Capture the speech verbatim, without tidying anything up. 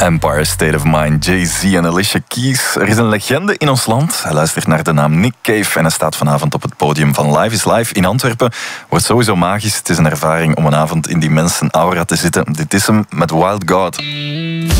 Empire State of Mind, Jay-Z en Alicia Keys. Er is een legende in ons land. Hij luistert naar de naam Nick Cave en hij staat vanavond op het podium van Live is Live in Antwerpen. Wordt sowieso magisch. Het is een ervaring om een avond in die mensen aura te zitten. Dit is hem met Wild God.